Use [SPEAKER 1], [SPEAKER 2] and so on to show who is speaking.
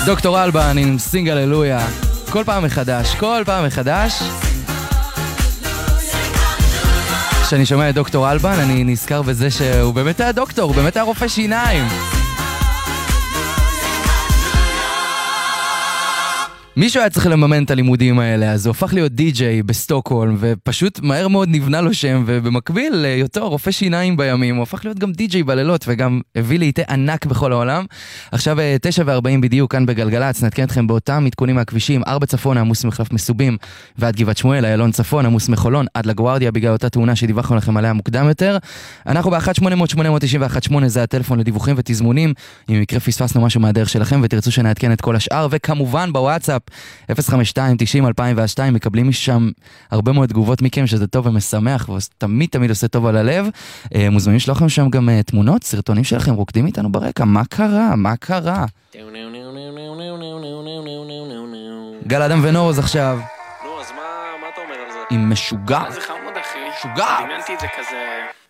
[SPEAKER 1] דוקטור אלבן עם סינג הללויה. כל פעם מחדש, כל פעם מחדש. כשאני שומע את דוקטור אלבן, אני נזכר בזה שהוא באמת היה דוקטור, הוא באמת היה רופא שיניים. מישהו היה צריך לממן את הלימודים האלה, אז הוא הפך להיות די-ג'יי בסטוקהולם, ופשוט מהר מאוד נבנה לו שם, ובמקביל, יותר רופא שיניים בימים, הוא הפך להיות גם די-ג'יי בלילות, וגם הביא לעיתי ענק בכל העולם. עכשיו 9:40 בדיוק כאן בגלגלץ, נתקן אתכם באותם מתכונים מהכבישים, 4 צפון, עמוס מחלף מסובים, ועד גבעת שמואל, איילון צפון, עמוס מחולון, עד לגוארדיה, בגלל אותה תאונה שדיווחנו לכם עליה מוקדם יותר. אנחנו ב-1-800-891-8, זה הטלפון לדיווחים ותזמונים, אם מקרה פספסנו משהו מהדרך שלכם ותרצו שנעדכן את כל השאר, וכמובן בוואטסאפ 052-90-2002, מקבלים משם הרבה מאוד תגובות מכם, שזה טוב ומשמח, ותמיד תמיד עושה טוב על הלב. מוזמנים לשלוח לכם שם גם תמונות, סרטונים שלכם, רוקדים איתנו ברקע, מה קרה? מה קרה? גל אדם ונורוז עכשיו.
[SPEAKER 2] נו, אז מה אתה אומר על זה?
[SPEAKER 1] עם משוגע.
[SPEAKER 2] זה חמוד, אחי.
[SPEAKER 1] משוגע.
[SPEAKER 2] דמיינתי את זה כזה